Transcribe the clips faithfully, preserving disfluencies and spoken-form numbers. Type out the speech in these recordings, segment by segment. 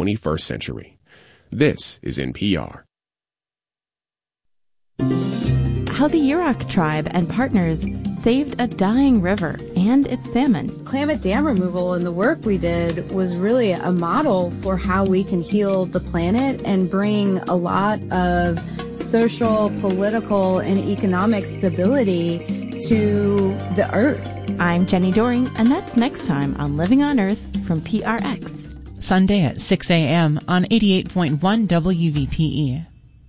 twenty-first century. This is N P R. How the Yurok tribe and partners saved a dying river and its salmon. Klamath Dam removal and the work we did was really a model for how we can heal the planet and bring a lot of social, political, and economic stability to the earth. I'm Jenny Doring, and that's next time on Living on Earth from P R X. Sunday at six a.m. on eighty-eight point one W V P E.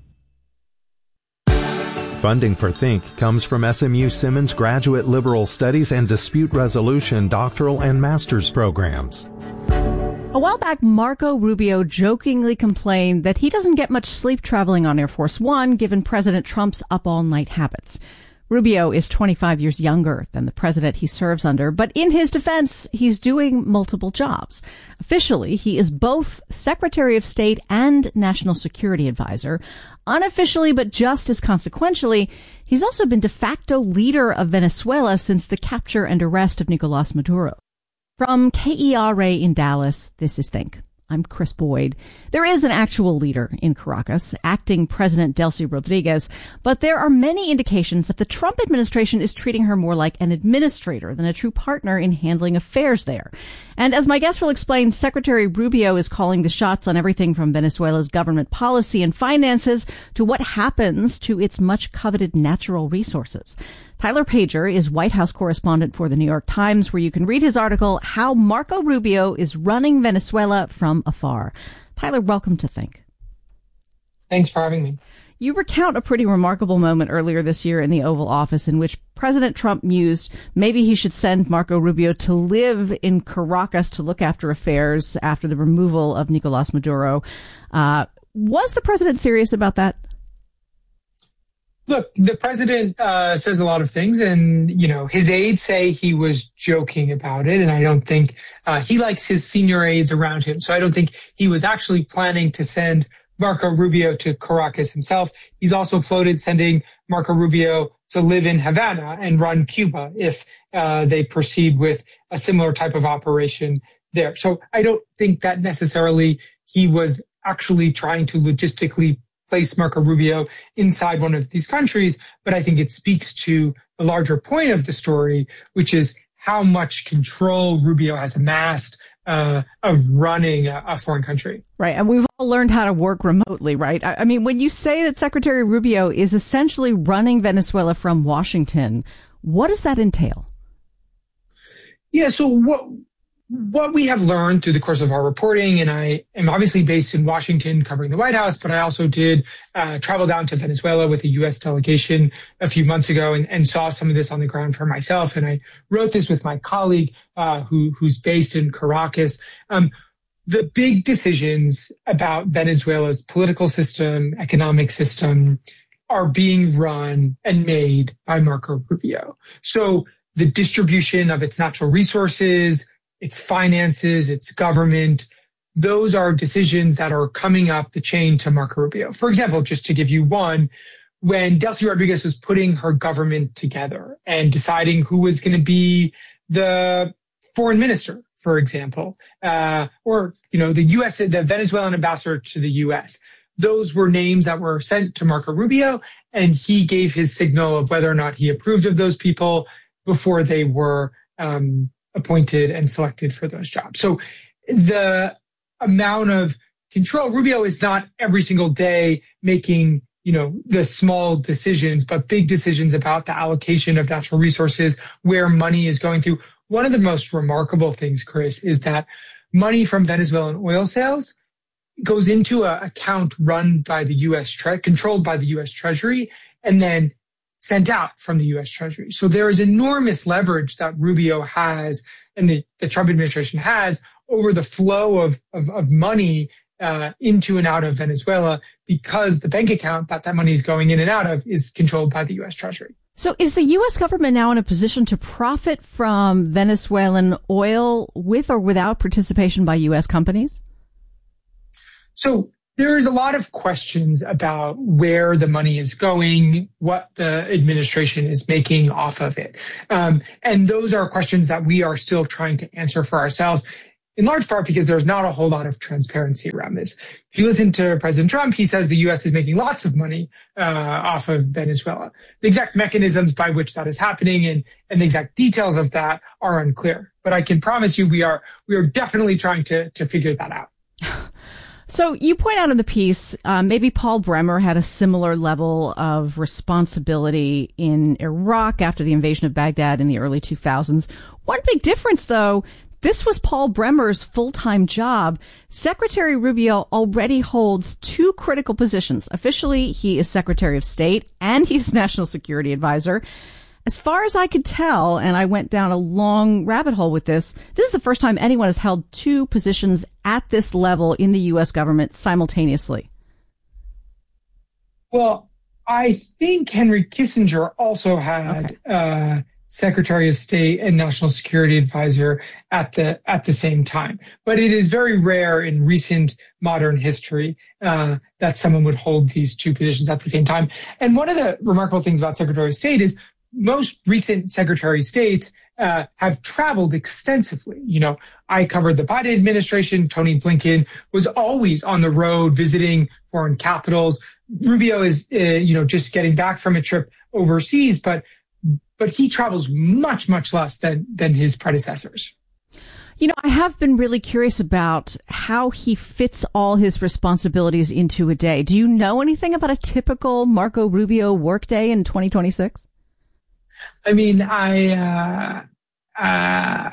Funding for Think comes from S M U Simmons Graduate Liberal Studies and Dispute Resolution doctoral and master's programs. A while back, Marco Rubio jokingly complained that he doesn't get much sleep traveling on Air Force One, given President Trump's up-all-night habits. Rubio is twenty-five years younger than the president he serves under, but in his defense, he's doing multiple jobs. Officially, he is both Secretary of State and National Security Advisor. Unofficially, but just as consequentially, he's also been de facto leader of Venezuela since the capture and arrest of Nicolás Maduro. From K E R A in Dallas, this is Think. I'm Chris Boyd. There is an actual leader in Caracas, acting President Delcy Rodriguez, but there are many indications that the Trump administration is treating her more like an administrator than a true partner in handling affairs there. And as my guest will explain, Secretary Rubio is calling the shots on everything from Venezuela's government policy and finances to what happens to its much coveted natural resources. Tyler Pager is White House correspondent for The New York Times, where you can read his article, How Marco Rubio is Running Venezuela from Afar. Tyler, welcome to Think. Thanks for having me. You recount a pretty remarkable moment earlier this year in the Oval Office in which President Trump mused maybe he should send Marco Rubio to live in Caracas to look after affairs after the removal of Nicolás Maduro. Uh, was the president serious about that? Look, the president uh, says a lot of things, and, you know, his aides say he was joking about it, and I don't think uh, he likes his senior aides around him. So I don't think he was actually planning to send Marco Rubio to Caracas himself. He's also floated sending Marco Rubio to live in Havana and run Cuba if uh, they proceed with a similar type of operation there. So I don't think that necessarily he was actually trying to logistically place Marco Rubio inside one of these countries, but I think it speaks to the larger point of the story, which is how much control Rubio has amassed uh, of running a, a foreign country. Right, and we've all learned how to work remotely, right? I, I mean, when you say that Secretary Rubio is essentially running Venezuela from Washington, what does that entail? Yeah, so what... What we have learned through the course of our reporting, and I am obviously based in Washington covering the White House, but I also did uh, travel down to Venezuela with a U S delegation a few months ago and, and saw some of this on the ground for myself. And I wrote this with my colleague uh, who, who's based in Caracas. Um, the big decisions about Venezuela's political system, economic system, are being run and made by Marco Rubio. So the distribution of its natural resources, its finances, its government, those are decisions that are coming up the chain to Marco Rubio. For example, just to give you one, when Delcy Rodriguez was putting her government together and deciding who was going to be the foreign minister, for example, uh, or, you know, the U S, the Venezuelan ambassador to the U S, those were names that were sent to Marco Rubio, and he gave his signal of whether or not he approved of those people before they were um appointed and selected for those jobs. So the amount of control, Rubio is not every single day making, you know, the small decisions, but big decisions about the allocation of natural resources, where money is going to. One of the most remarkable things, Chris, is that money from Venezuelan oil sales goes into an account run by the U S, tre- controlled by the U S Treasury, and then sent out from the U S Treasury. So there is enormous leverage that Rubio has and the, the Trump administration has over the flow of, of, of money uh, into and out of Venezuela, because the bank account that that money is going in and out of is controlled by the U S Treasury. So is the U S government now in a position to profit from Venezuelan oil with or without participation by U S companies? So there's a lot of questions about where the money is going, what the administration is making off of it. Um, and those are questions that we are still trying to answer for ourselves. in large part because there's not a whole lot of transparency around this. If you listen to President Trump, he says the U S is making lots of money uh, off of Venezuela. The exact mechanisms by which that is happening and, and the exact details of that are unclear. But I can promise you we are we are definitely trying to to figure that out. So you point out in the piece, uh, maybe Paul Bremer had a similar level of responsibility in Iraq after the invasion of Baghdad in the early two thousands. One big difference, though, this was Paul Bremer's full-time job. Secretary Rubio already holds two critical positions. Officially, he is Secretary of State and he's National Security Advisor. As far as I could tell, and I went down a long rabbit hole with this, this is the first time anyone has held two positions at this level in the U S government simultaneously. Well, I think Henry Kissinger also had okay. uh, Secretary of State and National Security Advisor at the at the same time. But it is very rare in recent modern history uh, that someone would hold these two positions at the same time. And one of the remarkable things about Secretary of State is most recent Secretary of States uh, have traveled extensively. You know, I covered the Biden administration. Tony Blinken was always on the road visiting foreign capitals. Rubio is, uh, you know, just getting back from a trip overseas, but but he travels much, much less than than his predecessors. You know, I have been really curious about how he fits all his responsibilities into a day. Do you know anything about a typical Marco Rubio workday in twenty twenty-six? I mean, I, uh, uh,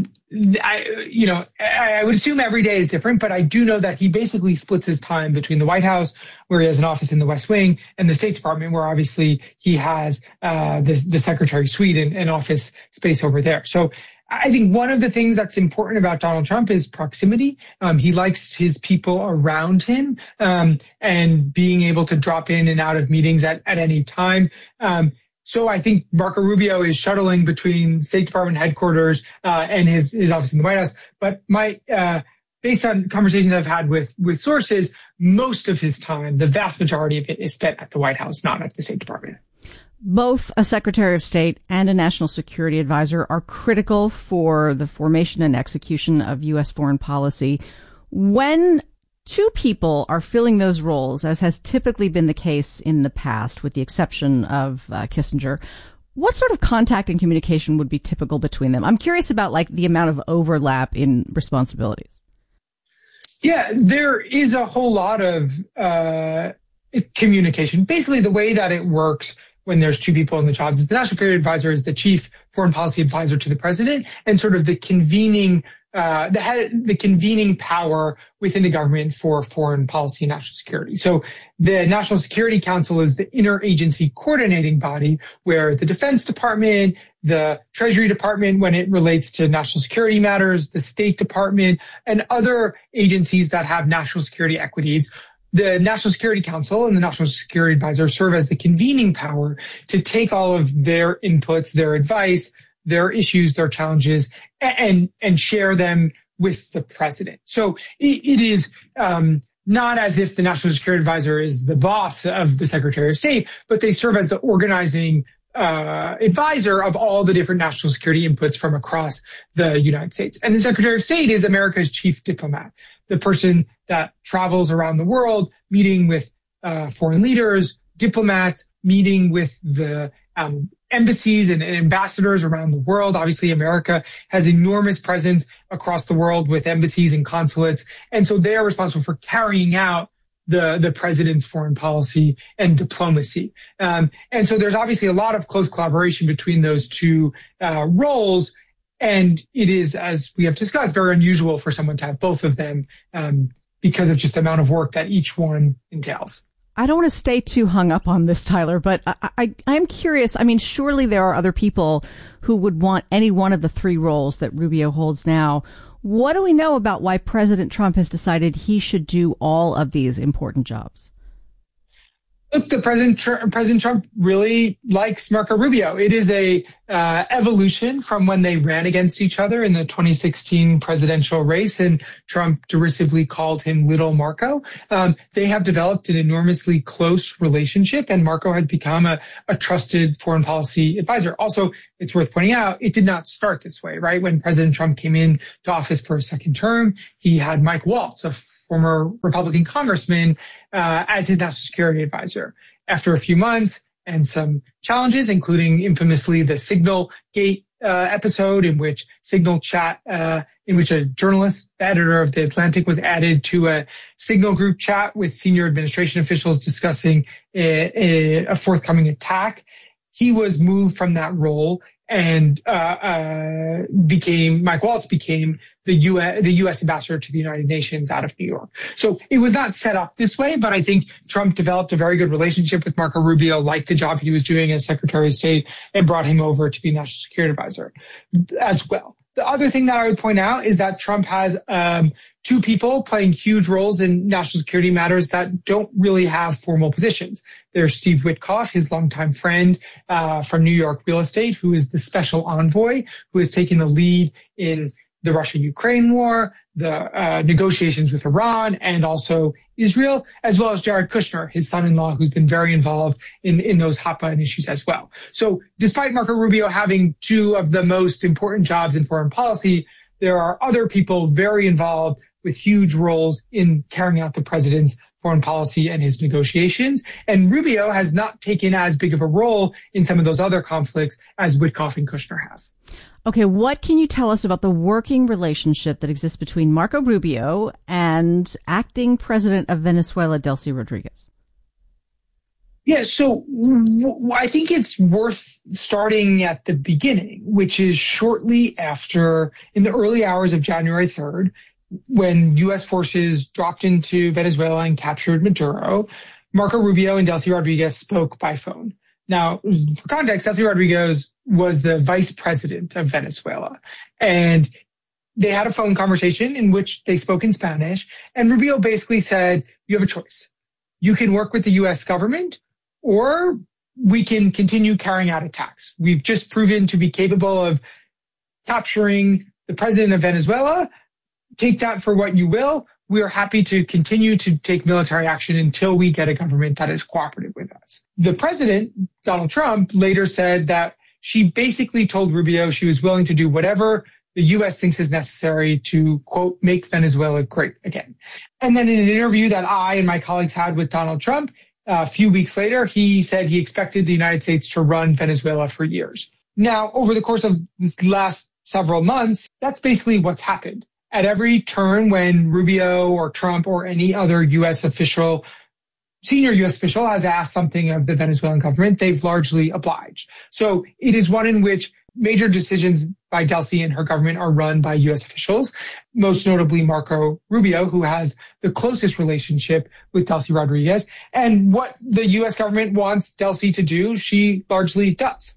I, you know, I, I would assume every day is different, but I do know that he basically splits his time between the White House, where he has an office in the West Wing, and the State Department, where obviously he has uh, the, the Secretary Suite and, and office space over there. So I think one of the things that's important about Donald Trump is proximity. Um, he likes his people around him um, and being able to drop in and out of meetings at, at any time. Um, So I think Marco Rubio is shuttling between State Department headquarters uh, and his, his office in the White House. But my, uh, based on conversations I've had with, with sources, most of his time, the vast majority of it is spent at the White House, not at the State Department. Both a Secretary of State and a National Security Advisor are critical for the formation and execution of U S foreign policy. When two people are filling those roles, as has typically been the case in the past, with the exception of uh, Kissinger, what sort of contact and communication would be typical between them? I'm curious about like the amount of overlap in responsibilities. Yeah, there is a whole lot of uh, communication. Basically, the way that it works when there's two people in the jobs is the National Security Advisor is the chief foreign policy advisor to the president and sort of the convening Uh, the, head, the convening power within the government for foreign policy and national security. So the National Security Council is the interagency coordinating body where the Defense Department, the Treasury Department, when it relates to national security matters, the State Department, and other agencies that have national security equities, the National Security Council and the National Security Advisor serve as the convening power to take all of their inputs, their advice, their issues, their challenges, and and share them with the president. So it, it is um, not as if the National Security Advisor is the boss of the Secretary of State, but they serve as the organizing uh, advisor of all the different national security inputs from across the United States. And the Secretary of State is America's chief diplomat, the person that travels around the world, meeting with uh, foreign leaders, diplomats, meeting with the um, embassies and, and ambassadors around the world. Obviously, America has enormous presence across the world with embassies and consulates. And so they are responsible for carrying out the, the president's foreign policy and diplomacy. Um, and so there's obviously a lot of close collaboration between those two uh, roles. And it is, as we have discussed, very unusual for someone to have both of them um, because of just the amount of work that each one entails. I don't want to stay too hung up on this, Tyler, but I, I, I am curious. I mean, surely there are other people who would want any one of the three roles that Rubio holds now. What do we know about why President Trump has decided he should do all of these important jobs? Look, the President, President Trump really likes Marco Rubio. It is a uh, evolution from when they ran against each other in the twenty sixteen presidential race, and Trump derisively called him Little Marco. Um, they have developed an enormously close relationship, and Marco has become a, a trusted foreign policy advisor. Also, it's worth pointing out, it did not start this way, right? When President Trump came in to office for a second term, he had Mike Waltz, a former Republican congressman, uh, as his national security advisor. After a few months and some challenges, including infamously the Signal Gate uh, episode in which Signal chat, uh, in which a journalist, the editor of The Atlantic, was added to a Signal group chat with senior administration officials discussing a, a, a forthcoming attack. He was moved from that role and uh, uh, became, Mike Waltz became the U S, the U S ambassador to the United Nations out of New York. So it was not set up this way, but I think Trump developed a very good relationship with Marco Rubio, liked the job he was doing as Secretary of State, and brought him over to be National Security Advisor as well. The other thing that I would point out is that Trump has um, two people playing huge roles in national security matters that don't really have formal positions. There's Steve Witkoff, his longtime friend uh, from New York real estate, who is the special envoy, who is taking the lead in the Russia-Ukraine war, the uh, negotiations with Iran, and also Israel, as well as Jared Kushner, his son-in-law, who's been very involved in, in those hot-button issues as well. So despite Marco Rubio having two of the most important jobs in foreign policy, there are other people very involved with huge roles in carrying out the president's foreign policy and his negotiations. And Rubio has not taken as big of a role in some of those other conflicts as Witkoff and Kushner have. Okay, what can you tell us about the working relationship that exists between Marco Rubio and acting president of Venezuela, Delcy Rodriguez? Yeah, so w- I think it's worth starting at the beginning, which is shortly after, in the early hours of January third, when U S forces dropped into Venezuela and captured Maduro, Marco Rubio and Delcy Rodriguez spoke by phone. Now, for context, Delcy Rodriguez was the vice president of Venezuela, and they had a phone conversation in which they spoke in Spanish, and Rubio basically said, you have a choice. You can work with the U S government, or we can continue carrying out attacks. We've just proven to be capable of capturing the president of Venezuela. Take that for what you will. We are happy to continue to take military action until we get a government that is cooperative with us. The president, Donald Trump, later said that she basically told Rubio she was willing to do whatever the U S thinks is necessary to, quote, make Venezuela great again. And then in an interview that I and my colleagues had with Donald Trump, a few weeks later, he said he expected the United States to run Venezuela for years. Now, over the course of the last several months, that's basically what's happened. At every turn when Rubio or Trump or any other U S official, senior U S official has asked something of the Venezuelan government, they've largely obliged. So it is one in which major decisions by Delcy and her government are run by U S officials, most notably Marco Rubio, who has the closest relationship with Delcy Rodriguez. And what the U S government wants Delcy to do, she largely does.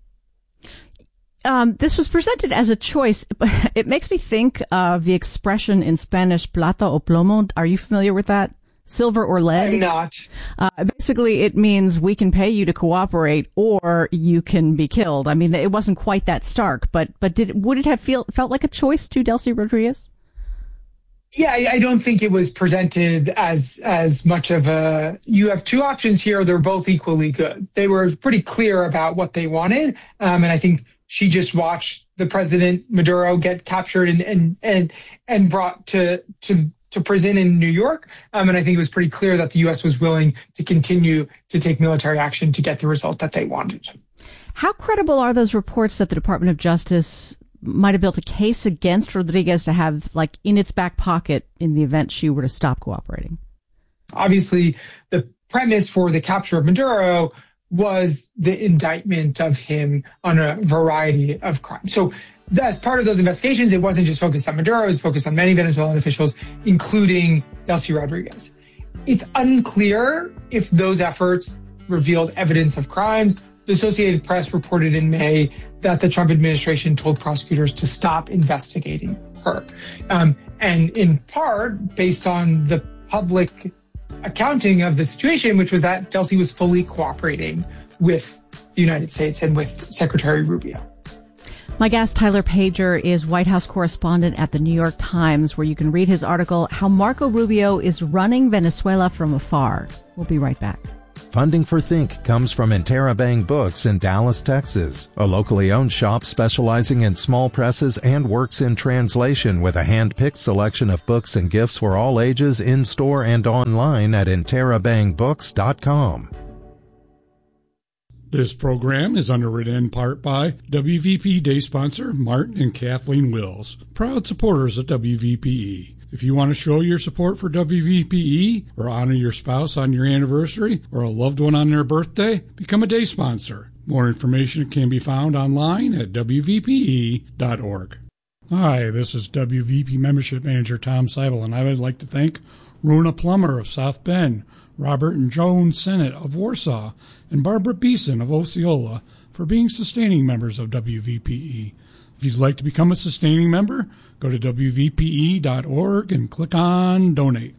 Um, this was presented as a choice. It makes me think of the expression in Spanish, plata o plomo. Are you familiar with that? Silver or lead? I'm not. Uh, basically, it means we can pay you to cooperate or you can be killed. I mean, it wasn't quite that stark, but but did would it have feel, felt like a choice to Delcy Rodriguez? Yeah, I, I don't think it was presented as as much of a, you have two options here, they're both equally good. They were pretty clear about what they wanted, um, and I think she just watched the president Maduro get captured and and and, and brought to to to prison in New York. Um, and I think it was pretty clear that the U S was willing to continue to take military action to get the result that they wanted. How credible are those reports that the Department of Justice might have built a case against Rodriguez to have, like, in its back pocket in the event she were to stop cooperating? Obviously, the premise for the capture of Maduro was the indictment of him on a variety of crimes. So as part of those investigations, it wasn't just focused on Maduro, it was focused on many Venezuelan officials, including Delcy Rodriguez. It's unclear if those efforts revealed evidence of crimes. The Associated Press reported in May that the Trump administration told prosecutors to stop investigating her. Um, and in part, based on the public accounting of the situation, which was that Delsey was fully cooperating with the United States and with Secretary Rubio. My guest, Tyler Pager, is White House correspondent at the New York Times, where you can read his article, How Marco Rubio is Running Venezuela from Afar. We'll be right back. Funding for Think comes from Interabang Books in Dallas, Texas, a locally owned shop specializing in small presses and works in translation with a hand-picked selection of books and gifts for all ages in-store and online at interabang books dot com. This program is underwritten in part by W V P Day sponsor Martin and Kathleen Wills, proud supporters of W V P E. If you want to show your support for W V P E or honor your spouse on your anniversary or a loved one on their birthday, become a day sponsor. More information can be found online at w v p e dot org. Hi, this is W V P Membership Manager Tom Seibel, and I would like to thank Runa Plummer of South Bend, Robert and Joan Sennett of Warsaw, and Barbara Beeson of Osceola for being sustaining members of W V P E. If you'd like to become a sustaining member, go to w v p e dot org and click on Donate.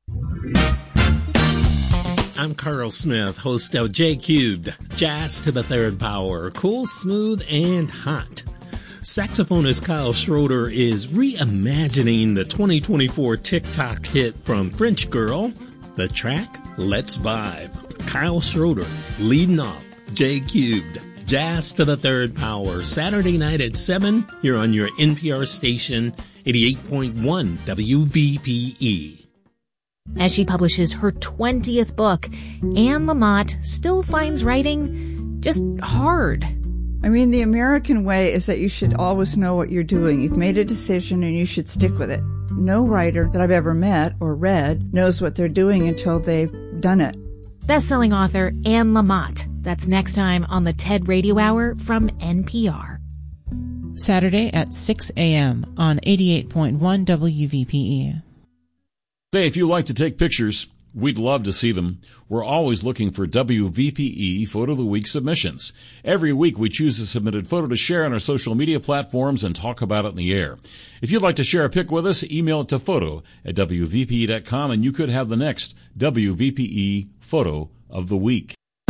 I'm Carl Smith, host of J Cubed, Jazz to the Third Power, cool, smooth, and hot. Saxophonist Kyle Schroeder is reimagining the twenty twenty-four TikTok hit from French Girl, the track Let's Vibe. Kyle Schroeder leading off J Cubed, Jazz to the Third Power, Saturday night at seven here on your N P R station, eighty-eight point one W V P E. As she publishes her twentieth book, Anne Lamott still finds writing just hard. I mean, the American way is that you should always know what you're doing. You've made a decision and you should stick with it. No writer that I've ever met or read knows what they're doing until they've done it. Best-selling author Anne Lamott. That's next time on the TED Radio Hour from N P R. Saturday at six a.m. on eighty-eight point one W V P E. Say, if you like to take pictures, we'd love to see them. We're always looking for W V P E Photo of the Week submissions. Every week we choose a submitted photo to share on our social media platforms and talk about it in the air. If you'd like to share a pic with us, email it to photo at w v p e dot com and you could have the next W V P E Photo of the Week.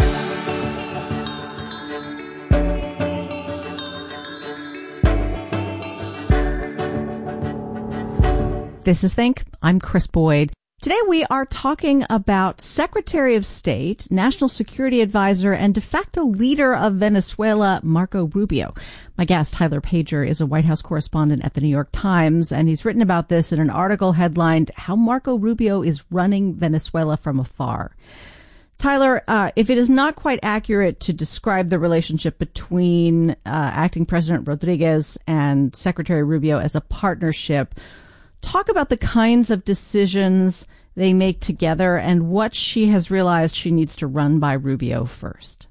This is Think. I'm Chris Boyd. Today we are talking about Secretary of State, National Security Advisor, and de facto leader of Venezuela, Marco Rubio. My guest, Tyler Pager, is a White House correspondent at the New York Times, and he's written about this in an article headlined, How Marco Rubio is Running Venezuela from Afar. Tyler, uh, if it is not quite accurate to describe the relationship between uh, acting President Rodriguez and Secretary Rubio as a partnership, talk about the kinds of decisions they make together and what she has realized she needs to run by Rubio first.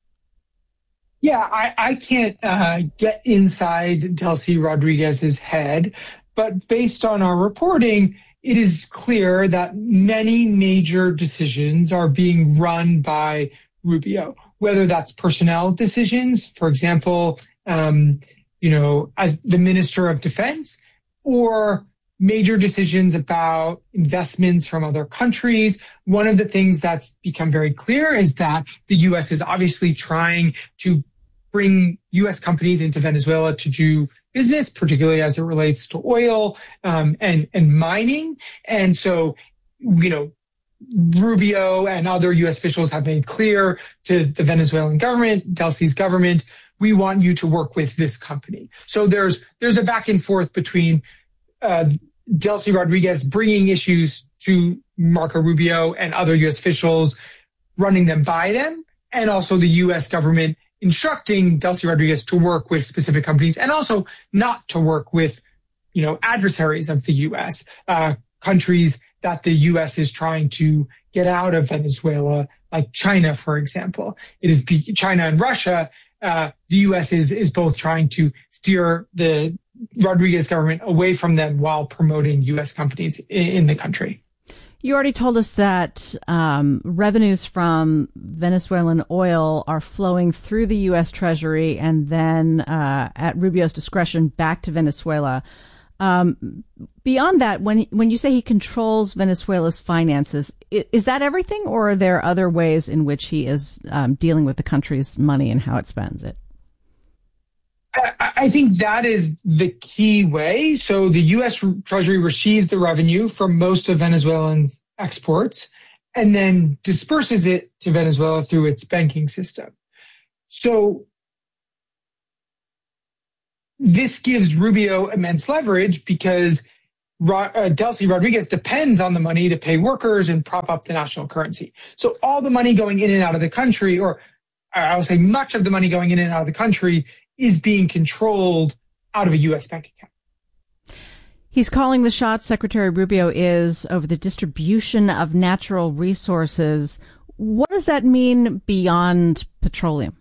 Yeah, I, I can't uh, get inside Delsey Rodriguez's head, but based on our reporting, it is clear that many major decisions are being run by Rubio, whether that's personnel decisions, for example, um, you know, as the Minister of Defense, or major decisions about investments from other countries. One of the things that's become very clear is that the U S is obviously trying to bring U S companies into Venezuela to do business, particularly as it relates to oil um, and, and mining. And so, you know, Rubio and other U S officials have made clear to the Venezuelan government, Delsey's government, we want you to work with this company. So there's there's a back and forth between uh, Delsey Rodriguez bringing issues to Marco Rubio and other U S officials, running them by them, and also the U S government instructing Delsey Rodriguez to work with specific companies and also not to work with, you know, adversaries of the U S, uh, countries that the U S is trying to get out of Venezuela, like China, for example. It is be- China and Russia. Uh, the U S is is both trying to steer the Rodriguez government away from them while promoting U S companies in, in the country. You already told us that um, revenues from Venezuelan oil are flowing through the U S Treasury and then uh, at Rubio's discretion back to Venezuela. Um, beyond that, when when you say he controls Venezuela's finances, is, is that everything, or are there other ways in which he is um, dealing with the country's money and how it spends it? I, I think that is the key way. So the U S Treasury receives the revenue from most of Venezuelan exports and then disperses it to Venezuela through its banking system. So this gives Rubio immense leverage because uh, Delcy Rodriguez depends on the money to pay workers and prop up the national currency. So all the money going in and out of the country, or I will say much of the money going in and out of the country, is being controlled out of a U S bank account. He's calling the shots, Secretary Rubio is, over the distribution of natural resources. What does that mean beyond petroleum?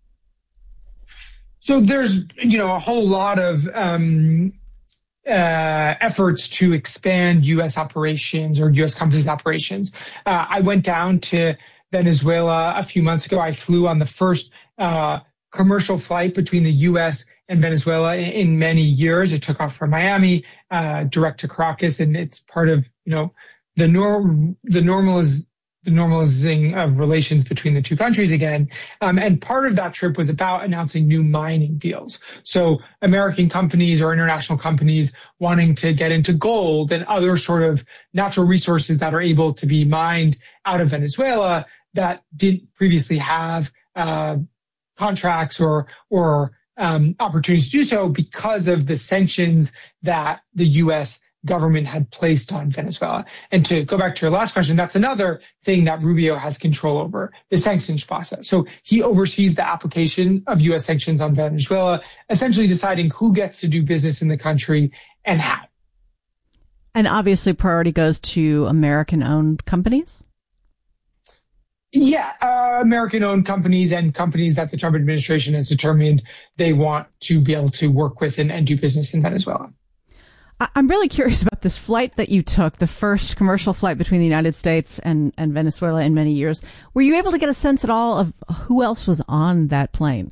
So there's, you know, a whole lot of um, uh, efforts to expand U S operations or U S companies' operations. Uh, I went down to Venezuela a few months ago. I flew on the first uh, commercial flight between the U S and Venezuela in, in many years. It took off from Miami, uh, direct to Caracas, and it's part of, you know, the norm, the normaliz- the normalizing of relations between the two countries again. Um, and part of that trip was about announcing new mining deals. So American companies or international companies wanting to get into gold and other sort of natural resources that are able to be mined out of Venezuela that didn't previously have uh, contracts or or um, opportunities to do so because of the sanctions that the U S government had placed on Venezuela. And to go back to your last question, that's another thing that Rubio has control over, the sanctions process. So he oversees the application of U S sanctions on Venezuela, essentially deciding who gets to do business in the country and how. And obviously priority goes to American-owned companies? Yeah, uh, American-owned companies and companies that the Trump administration has determined they want to be able to work with and, and do business in Venezuela. I'm really curious about this flight that you took, the first commercial flight between the United States and, and Venezuela in many years. Were you able to get a sense at all of who else was on that plane?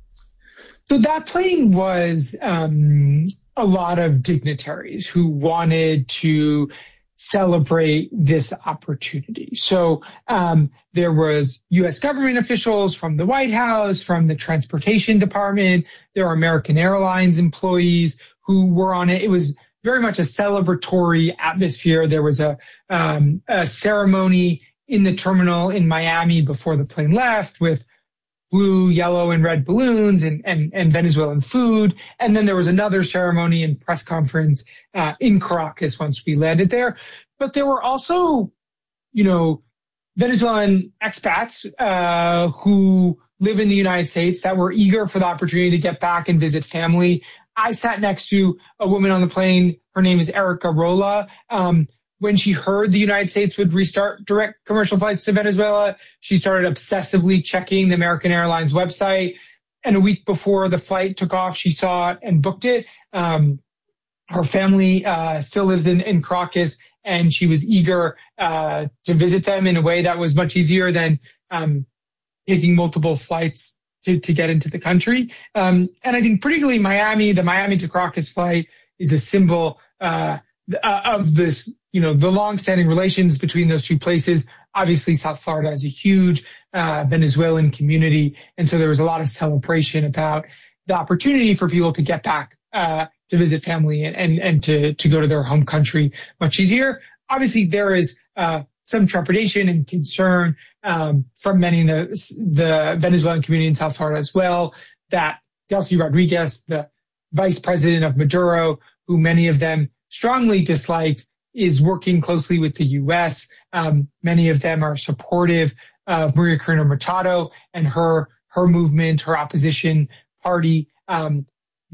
So that plane was um, a lot of dignitaries who wanted to celebrate this opportunity. So um, there was U S government officials from the White House, from the Transportation Department. There were American Airlines employees who were on it. It was very much a celebratory atmosphere. There was a, um, a ceremony in the terminal in Miami before the plane left with blue, yellow, and red balloons and, and, and Venezuelan food. And then there was another ceremony and press conference uh, in Caracas once we landed there. But there were also, you know, Venezuelan expats uh, who live in the United States that were eager for the opportunity to get back and visit family. I sat next to a woman on the plane. Her name is Erica Rolla. Um, when she heard the United States would restart direct commercial flights to Venezuela, she started obsessively checking the American Airlines website. And a week before the flight took off, she saw it and booked it. Um, her family uh, still lives in, in Caracas, and she was eager uh, to visit them in a way that was much easier than um, taking multiple flights To, to get into the country. Um, and I think particularly Miami, the Miami to Caracas flight is a symbol uh, of this, you know, the longstanding relations between those two places. Obviously, South Florida has a huge uh, Venezuelan community. And so there was a lot of celebration about the opportunity for people to get back uh, to visit family and, and, and to, to go to their home country much easier. Obviously, there is uh, some trepidation and concern um, from many in the, the Venezuelan community in South Florida as well, that Delcy Rodriguez, the vice president of Maduro, who many of them strongly disliked, is working closely with the U S. Um, many of them are supportive of Maria Corina Machado and her her movement, her opposition party. Um,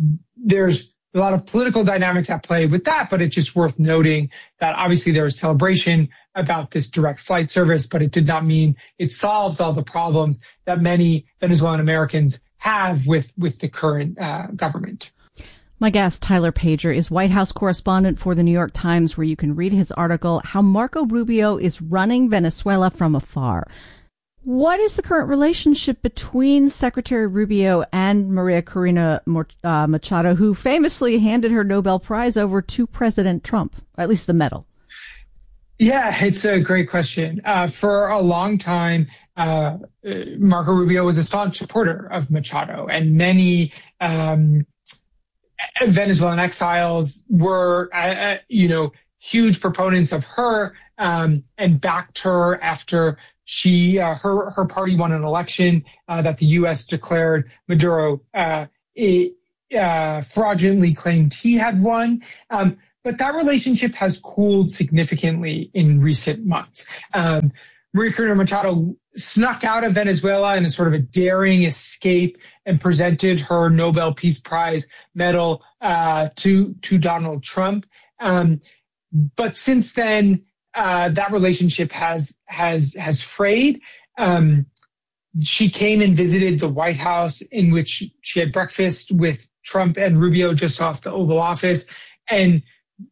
there's a lot of political dynamics at play with that, but it's just worth noting that obviously there was celebration about this direct flight service, but it did not mean it solves all the problems that many Venezuelan Americans have with, with the current uh, government. My guest, Tyler Pager, is White House correspondent for the New York Times, where you can read his article, How Marco Rubio is Running Venezuela from Afar. What is the current relationship between Secretary Rubio and Maria Corina uh, Machado, who famously handed her Nobel Prize over to President Trump, or at least the medal? Yeah, it's a great question. Uh, for a long time, uh, Marco Rubio was a staunch supporter of Machado, and many um, Venezuelan exiles were, uh, you know, huge proponents of her um, and backed her after she uh, her her party won an election uh, that the U S declared Maduro uh, it, uh, fraudulently claimed he had won. Um, but that relationship has cooled significantly in recent months. Um, Maria Corina Machado snuck out of Venezuela in a sort of a daring escape and presented her Nobel Peace Prize medal uh, to to Donald Trump. Um, but since then, uh, that relationship has has has frayed. Um, she came and visited the White House, in which she had breakfast with Trump and Rubio just off the Oval Office, and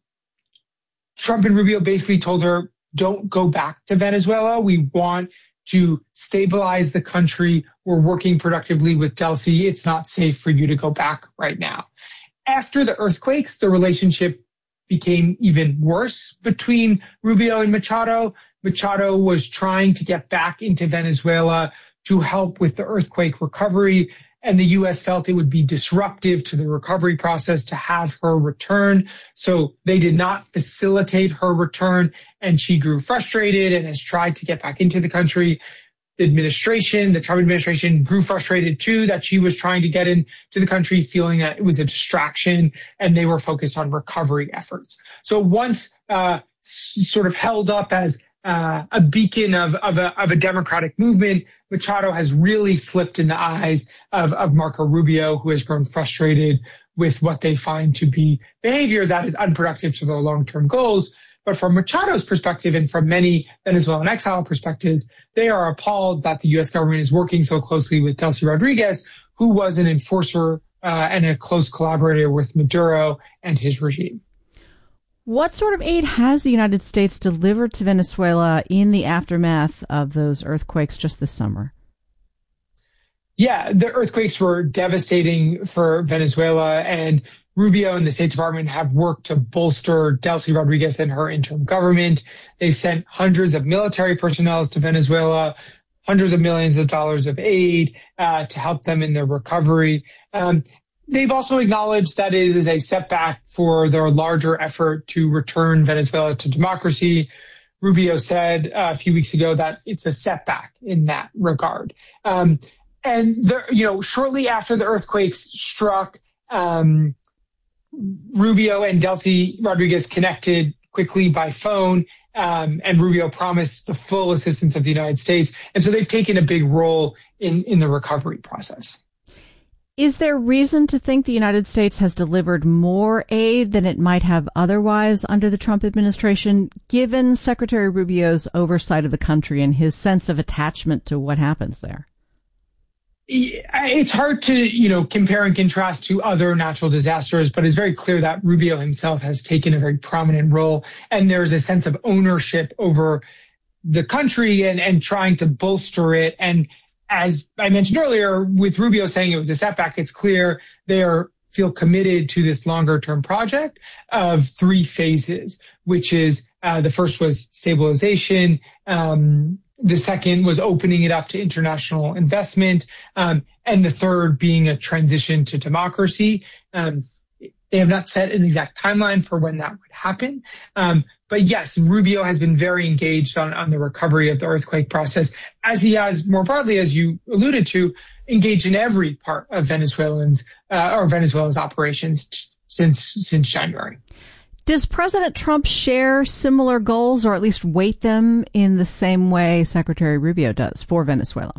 Trump and Rubio basically told her, don't go back to Venezuela. We want to stabilize the country. We're working productively with Delcy. It's not safe for you to go back right now. After the earthquakes, the relationship became even worse between Rubio and Machado. Machado was trying to get back into Venezuela to help with the earthquake recovery, and the U S felt it would be disruptive to the recovery process to have her return. So they did not facilitate her return, and she grew frustrated and has tried to get back into the country. The administration, the Trump administration, grew frustrated too that she was trying to get into the country, feeling that it was a distraction, and they were focused on recovery efforts. So once uh, sort of held up as Uh, a beacon of, of, a, of a democratic movement, Machado has really slipped in the eyes of, of Marco Rubio, who has grown frustrated with what they find to be behavior that is unproductive to their long-term goals. But from Machado's perspective, and from many Venezuelan exile perspectives, they are appalled that the U S government is working so closely with Delcy Rodriguez, who was an enforcer uh, and a close collaborator with Maduro and his regime. What sort of aid has the United States delivered to Venezuela in the aftermath of those earthquakes just this summer? Yeah, the earthquakes were devastating for Venezuela, and Rubio and the State Department have worked to bolster Delcy Rodriguez and her interim government. They've sent hundreds of military personnel to Venezuela, hundreds of millions of dollars of aid uh, to help them in their recovery. Um, They've also acknowledged that it is a setback for their larger effort to return Venezuela to democracy. Rubio said uh, a few weeks ago that it's a setback in that regard. Um, and, there, you know, shortly after the earthquakes struck, um, Rubio and Delcy Rodriguez connected quickly by phone, um, and Rubio promised the full assistance of the United States. And so they've taken a big role in, in the recovery process. Is there reason to think the United States has delivered more aid than it might have otherwise under the Trump administration, given Secretary Rubio's oversight of the country and his sense of attachment to what happens there? It's hard to, you know, compare and contrast to other natural disasters, but it's very clear that Rubio himself has taken a very prominent role, and there's a sense of ownership over the country and, and trying to bolster it. And as I mentioned earlier, with Rubio saying it was a setback, it's clear they are, feel committed to this longer-term project of three phases, which is uh, the first was stabilization. Um, the second was opening it up to international investment. Um, and the third being a transition to democracy. Um, They have not set an exact timeline for when that would happen. Um, but yes, Rubio has been very engaged on, on the recovery of the earthquake process, as he has more broadly, as you alluded to, engaged in every part of Venezuelans uh, or Venezuela's operations t- since since January. Does President Trump share similar goals, or at least weight them in the same way Secretary Rubio does for Venezuela?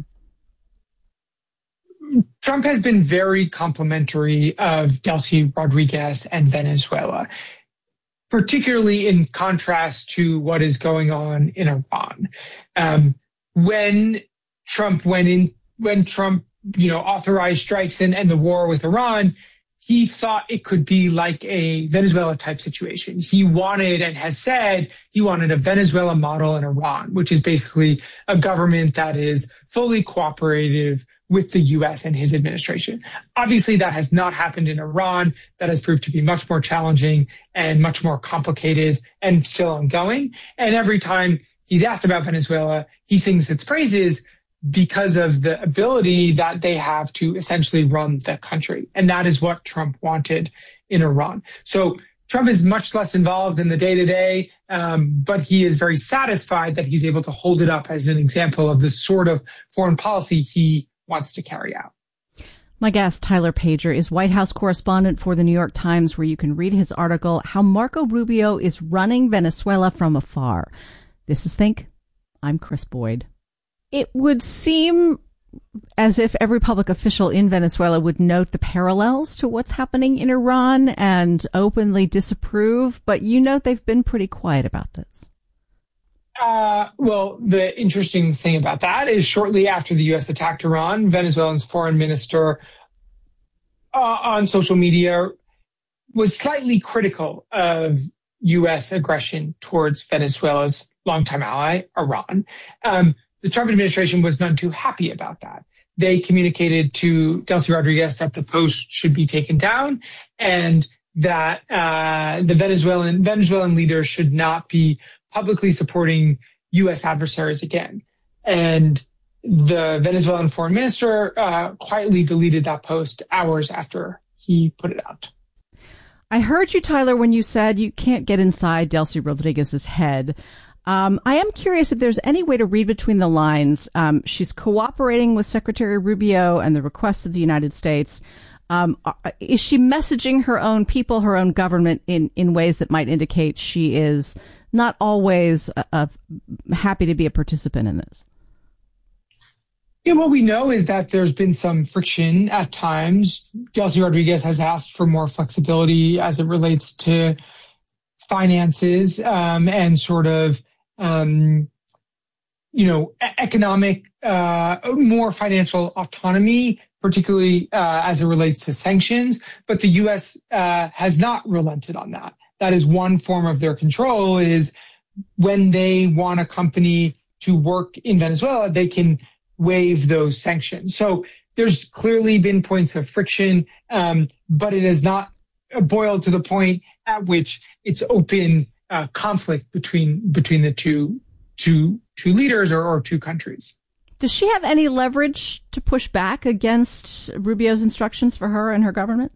Trump has been very complimentary of Delcy Rodriguez and Venezuela, particularly in contrast to what is going on in Iran. Um, when Trump went in, when Trump, you know, authorized strikes and, and the war with Iran, he thought it could be like a Venezuela type situation. He wanted and has said he wanted a Venezuela model in Iran, which is basically a government that is fully cooperative with the U S and his administration. Obviously, that has not happened in Iran. That has proved to be much more challenging and much more complicated and still ongoing. And every time he's asked about Venezuela, he sings its praises because of the ability that they have to essentially run the country. And that is what Trump wanted in Iran. So Trump is much less involved in the day-to-day, um, but he is very satisfied that he's able to hold it up as an example of the sort of foreign policy he wants to carry out. My guest, Tyler Pager, is White House correspondent for the New York Times, where you can read his article, How Marco Rubio is Running Venezuela from Afar. This is Think. I'm Chris Boyd. It would seem as if every public official in Venezuela would note the parallels to what's happening in Iran and openly disapprove, but you note they've been pretty quiet about this. Uh, well, the interesting thing about that is shortly after the U S attacked Iran, Venezuela's foreign minister uh, on social media was slightly critical of U S aggression towards Venezuela's longtime ally, Iran. Um, The Trump administration was none too happy about that. They communicated to Delcy Rodriguez that the post should be taken down and that uh, the Venezuelan Venezuelan leaders should not be publicly supporting U S adversaries again. And the Venezuelan foreign minister uh, quietly deleted that post hours after he put it out. I heard you, Tyler, when you said you can't get inside Delcy Rodriguez's head. Um, I am curious if there's any way to read between the lines. Um, she's cooperating with Secretary Rubio and the requests of the United States. Um, is she messaging her own people, her own government in, in ways that might indicate she is not always uh, uh, happy to be a participant in this? Yeah, what we know is that there's been some friction at times. Delcy Rodriguez has asked for more flexibility as it relates to finances um, and sort of Um, you know, economic, uh, more financial autonomy, particularly uh, as it relates to sanctions. But the U S uh, has not relented on that. That is one form of their control, is when they want a company to work in Venezuela, they can waive those sanctions. So there's clearly been points of friction, um, but it has not boiled to the point at which it's open Uh, conflict between between the two two two leaders or, or two countries. Does she have any leverage to push back against Rubio's instructions for her and her government?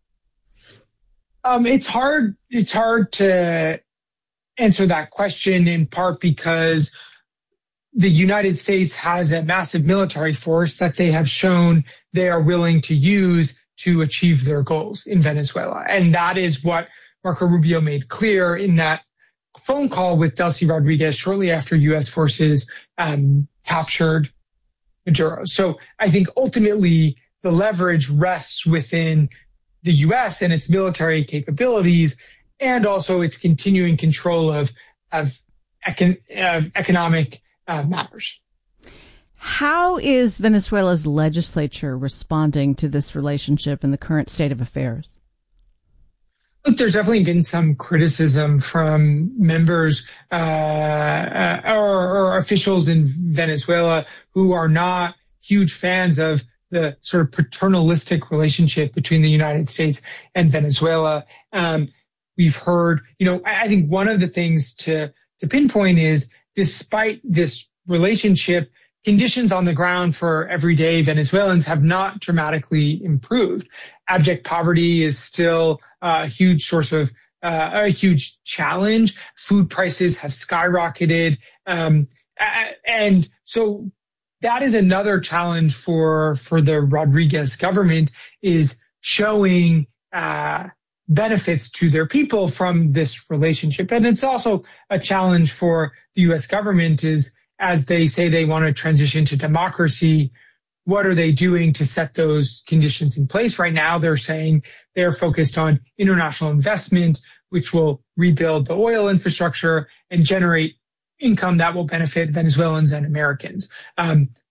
Um, it's hard. It's hard to answer that question, in part because the United States has a massive military force that they have shown they are willing to use to achieve their goals in Venezuela, and that is what Marco Rubio made clear in that phone call with Delcy Rodriguez shortly after U S forces um, captured Maduro. So I think ultimately the leverage rests within the U S and its military capabilities, and also its continuing control of of, econ- of economic uh, matters. How is Venezuela's legislature responding to this relationship and the current state of affairs? Look, there's definitely been some criticism from members uh, uh, or, or officials in Venezuela who are not huge fans of the sort of paternalistic relationship between the United States and Venezuela. Um, we've heard, you know, I, I think one of the things to, to pinpoint is, despite this relationship, conditions on the ground for everyday Venezuelans have not dramatically improved. Abject poverty is still a huge source of uh, a huge challenge. Food prices have skyrocketed. Um, and so that is another challenge for, for the Rodriguez government, is showing uh, benefits to their people from this relationship. And it's also a challenge for the U S government, is, as they say they want to transition to democracy, what are they doing to set those conditions in place? Right now, they're saying they're focused on international investment, which will rebuild the oil infrastructure and generate income that will benefit Venezuelans and Americans. Um,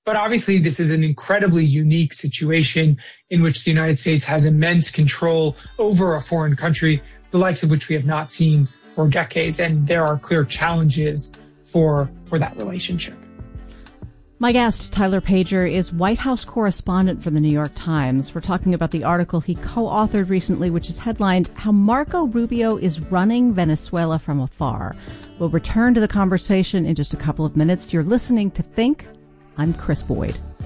But obviously, this is an incredibly unique situation in which the United States has immense control over a foreign country, the likes of which we have not seen for decades. And there are clear challenges for, for that relationship. My guest, Tyler Pager, is White House correspondent for the New York Times. We're talking about the article he co-authored recently, which is headlined, How Marco Rubio is Running Venezuela from Afar. We'll return to the conversation in just a couple of minutes. You're listening to Think. I'm Chris Boyd.